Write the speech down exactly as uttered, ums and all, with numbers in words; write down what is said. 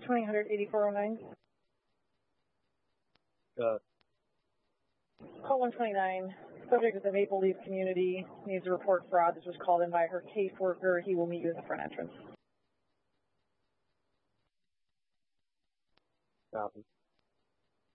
twenty hundred eighty-four oh nine. Uh, Call one twenty-nine. Subject of the Maple Leaf community needs to report fraud. This was called in by her caseworker. He will meet you at the front entrance. copy.